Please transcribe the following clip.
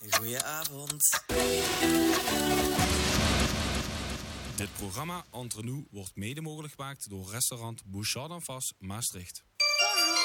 Goedenavond. Dit programma Entre nous wordt mede mogelijk gemaakt door restaurant Bouchard d'en Face Maastricht.